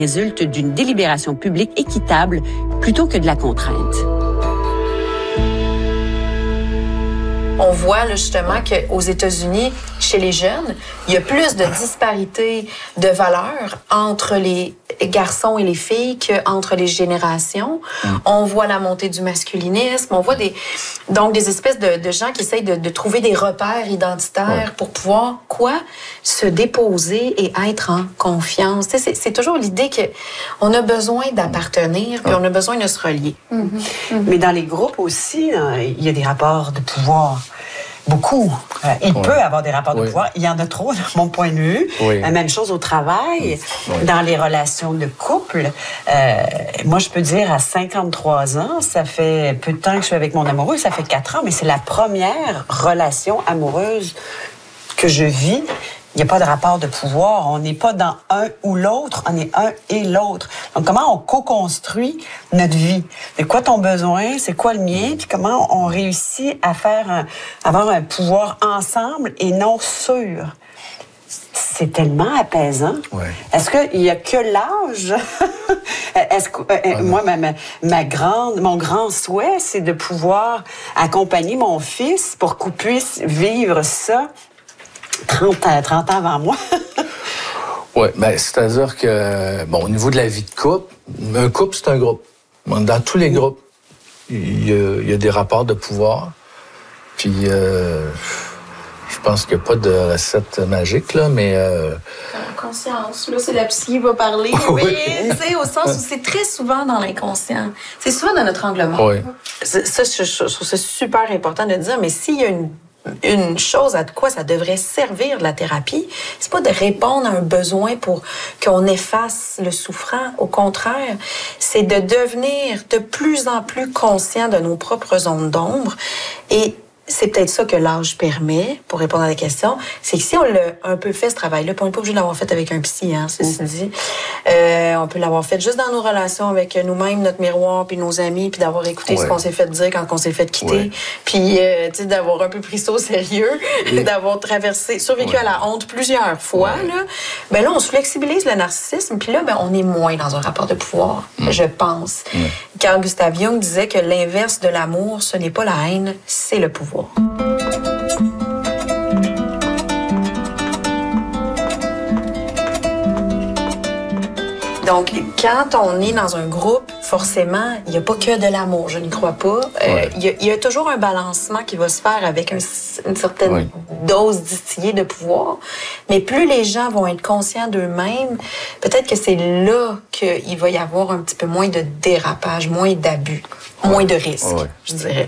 résulte d'une délibération publique équitable plutôt que de la contrainte. On voit là, justement qu'aux États-Unis, chez les jeunes, il y a plus de disparité de valeurs entre les garçons et les filles qu'entre les générations. On voit la montée du masculinisme, on voit des espèces de gens qui essayent de trouver des repères identitaires pour pouvoir, se déposer et être en confiance. C'est toujours l'idée qu'on a besoin d'appartenir, puis on a besoin de se relier. Mais dans les groupes aussi, il y a des rapports de pouvoir. Beaucoup. Il peut avoir des rapports de pouvoir. Il y en a trop, de mon point de vue. Même chose au travail, dans les relations de couple. Moi, je peux dire, à 53 ans, ça fait peu de temps que je suis avec mon amoureux, ça fait 4 ans, mais c'est la première relation amoureuse que je vis. Il n'y a pas de rapport de pouvoir. On n'est pas dans un ou l'autre, on est un et l'autre. Donc, comment on co-construit notre vie? C'est quoi ton besoin? C'est quoi le mien? Puis comment on réussit à avoir un pouvoir ensemble et non sur? C'est tellement apaisant. Est-ce qu'il n'y a que l'âge? Est-ce que moi, mon grand souhait, c'est de pouvoir accompagner mon fils pour qu'il puisse vivre ça 30 ans avant moi. Oui, bien, c'est-à-dire que, au niveau de la vie de couple, un couple, c'est un groupe. Dans tous les groupes, il y a des rapports de pouvoir. Puis, je pense qu'il n'y a pas de recette magique, là, mais... Conscience, là, c'est la psy qui va parler. Mais, tu sais, au sens où c'est très souvent dans l'inconscient. C'est souvent dans notre angle mort. Ça, je trouve ça super important de dire, mais s'il y a une chose à quoi ça devrait servir de la thérapie, c'est pas de répondre à un besoin pour qu'on efface le souffrant. Au contraire, c'est de devenir de plus en plus conscient de nos propres zones d'ombre. Et c'est peut-être ça que l'âge permet, pour répondre à la question. C'est que si on l'a un peu fait, ce travail-là, puis on n'est pas obligé de l'avoir fait avec un psy, ceci dit. On peut l'avoir fait juste dans nos relations avec nous-mêmes, notre miroir, puis nos amis, puis d'avoir écouté ce qu'on s'est fait dire quand on s'est fait quitter. Puis, tu sais, d'avoir un peu pris ça au sérieux, d'avoir survécu à la honte plusieurs fois, là. Ben là, on se flexibilise le narcissisme, puis là, on est moins dans un rapport de pouvoir, je pense. Carl Gustav Jung disait que l'inverse de l'amour, ce n'est pas la haine, c'est le pouvoir. Donc, quand on est dans un groupe, forcément, il n'y a pas que de l'amour, je n'y crois pas. Il y a toujours un balancement qui va se faire avec une certaine dose distillée de pouvoir. Mais plus les gens vont être conscients d'eux-mêmes, peut-être que c'est là qu'il va y avoir un petit peu moins de dérapage, moins d'abus, moins de risques, je dirais.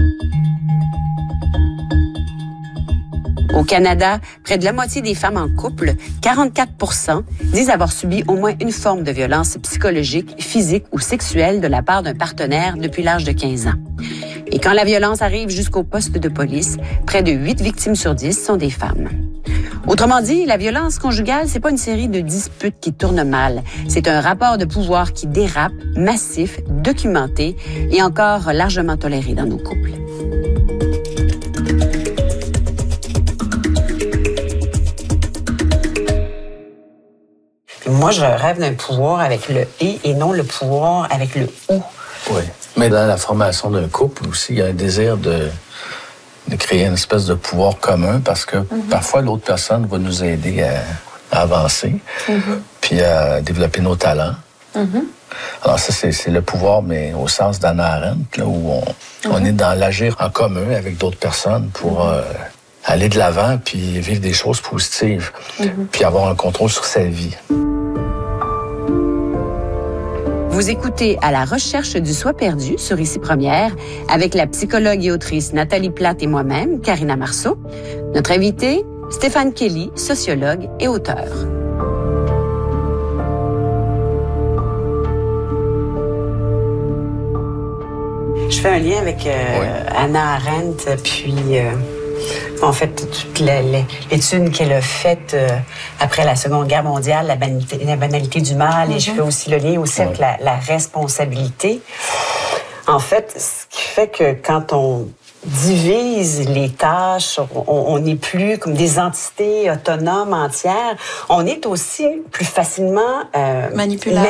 Au Canada, près de la moitié des femmes en couple, 44%, disent avoir subi au moins une forme de violence psychologique, physique ou sexuelle de la part d'un partenaire depuis l'âge de 15 ans. Et quand la violence arrive jusqu'au poste de police, près de 8 victimes sur 10 sont des femmes. Autrement dit, la violence conjugale, c'est pas une série de disputes qui tournent mal. C'est un rapport de pouvoir qui dérape, massif, documenté et encore largement toléré dans nos couples. Moi, je rêve d'un pouvoir avec le « et non le pouvoir avec le « ou ». Oui, mais dans la formation d'un couple aussi, il y a un désir de créer une espèce de pouvoir commun parce que parfois, l'autre personne va nous aider à avancer puis à développer nos talents. Alors ça, c'est le pouvoir, mais au sens d'Hannah Arendt, là, où on est dans l'agir en commun avec d'autres personnes pour aller de l'avant puis vivre des choses positives puis avoir un contrôle sur sa vie. Vous écoutez À la recherche du soi perdu sur Ici Première avec la psychologue et autrice Nathalie Plate et moi-même, Karina Marceau. Notre invité, Stéphane Kelly, sociologue et auteur. Je fais un lien avec Hannah Arendt, puis en fait, toute l'étude qu'elle a faite après la Seconde Guerre mondiale, la banalité du mal, et je fais aussi le lien aussi avec la responsabilité. En fait, ce qui fait que quand on divise les tâches, on n'est plus comme des entités autonomes entières, on est aussi plus facilement manipulable.